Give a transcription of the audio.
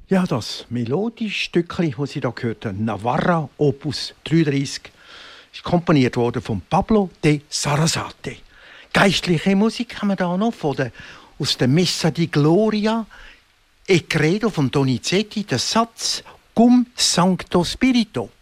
Ja, das melodische Stückchen, das Sie da gehört haben, Navarra Opus 33, ist komponiert worden von Pablo de Sarasate. Geistliche Musik haben wir da noch aus der Messa di Gloria e Credo von Donizetti, der Satz Cum Sancto Spirito.